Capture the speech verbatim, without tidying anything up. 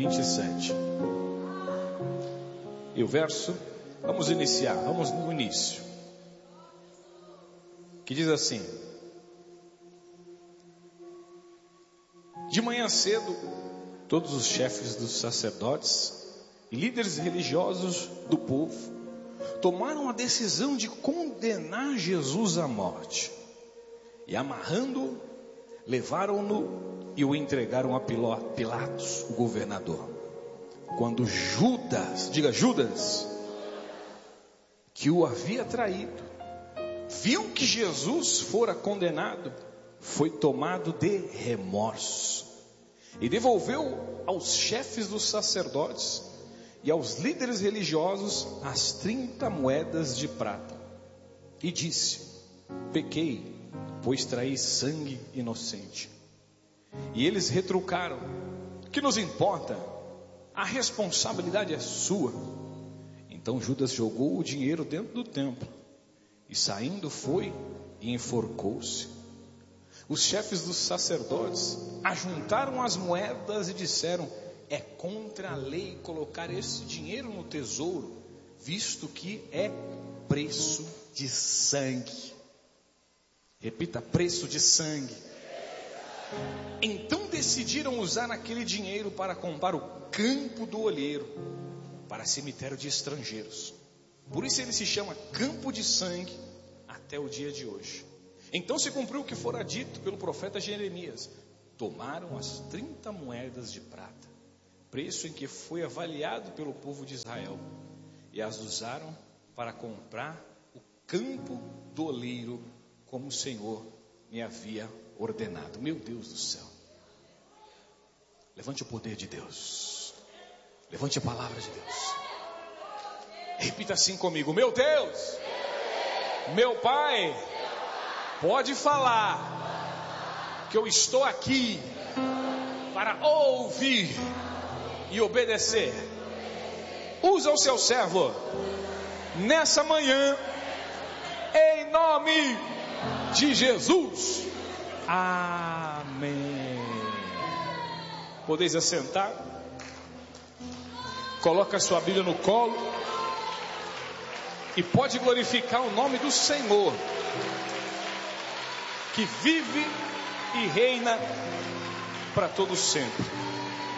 vinte e sete. E o verso, vamos iniciar, vamos no início, que diz assim: de manhã cedo, todos os chefes dos sacerdotes e líderes religiosos do povo tomaram a decisão de condenar Jesus à morte. E amarrando-o, levaram-no e o entregaram a Pilatos, o governador. Quando Judas, diga Judas, que o havia traído, viu que Jesus fora condenado, foi tomado de remorso e devolveu aos chefes dos sacerdotes e aos líderes religiosos as trinta moedas de prata. E disse: pequei, pois traí sangue inocente. E eles retrucaram: que nos importa? A responsabilidade é sua. Então Judas jogou o dinheiro dentro do templo e, saindo, foi e enforcou-se. Os chefes dos sacerdotes ajuntaram as moedas e disseram: é contra a lei colocar esse dinheiro no tesouro, visto que é preço de sangue. Repita: preço de sangue. Então decidiram usar aquele dinheiro para comprar o campo do olheiro, para cemitério de estrangeiros. Por isso ele se chama Campo de Sangue até o dia de hoje. Então se cumpriu o que fora dito pelo profeta Jeremias: tomaram as trinta moedas de prata, preço em que foi avaliado pelo povo de Israel, e as usaram para comprar o campo do oleiro, como o Senhor me havia ordenado. Meu Deus do céu. Levante o poder de Deus. Levante a palavra de Deus. Repita assim comigo: meu Deus, meu Pai, pode falar, que eu estou aqui para ouvir e obedecer. Usa o seu servo nessa manhã, em nome de Jesus. Amém. Podeis assentar. Coloca a sua Bíblia no colo e pode glorificar o nome do Senhor, que vive e reina para todo sempre.